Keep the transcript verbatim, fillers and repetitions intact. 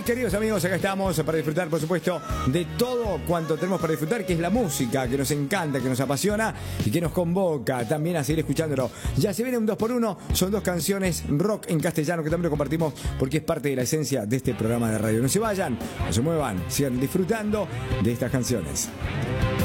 queridos amigos, acá estamos para disfrutar, por supuesto, de todo cuanto tenemos para disfrutar, que es la música, que nos encanta, que nos apasiona y que nos convoca también a seguir escuchándolo. Ya se viene un dos por uno, son dos canciones rock en castellano que también lo compartimos porque es parte de la esencia de este programa de radio. No se vayan, no se muevan, sigan disfrutando de estas canciones.